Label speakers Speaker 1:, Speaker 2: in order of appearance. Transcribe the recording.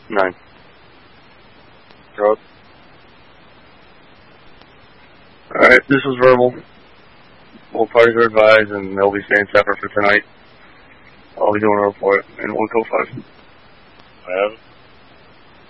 Speaker 1: 9.
Speaker 2: Drugs.
Speaker 1: Alright, this was verbal. Both parties are advised, and they'll be staying separate for tonight. I'll be doing a report, and we'll go 5.
Speaker 2: I have it.